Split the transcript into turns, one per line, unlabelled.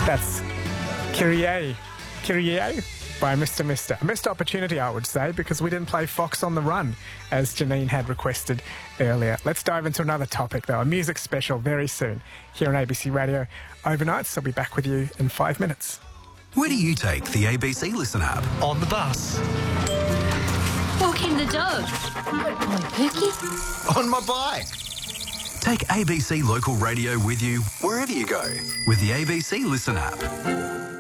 That's Kyrie by Mr. Mister. A missed opportunity, I would say, because we didn't play Fox on the Run, as Janine had requested earlier. Let's dive into another topic, though, a music special very soon here on ABC Radio Overnights. I'll be back with you in 5 minutes.
Where do you take the ABC Listen app?
On the bus.
Walking the dog. Good boy, Perky.
On my bike.
Take ABC Local Radio with you wherever you go with the ABC Listen app.